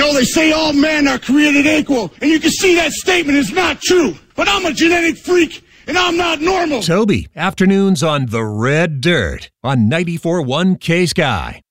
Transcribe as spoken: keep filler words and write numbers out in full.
know they say all men are created equal, and you can see that statement is not true. But I'm a genetic freak, and I'm not normal. Toby, afternoons on The Red Dirt on ninety-four point one K-Sky.